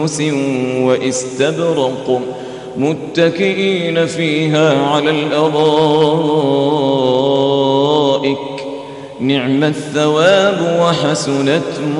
واستبرق متكئين فيها على الأرائك نعم الثواب وحسنت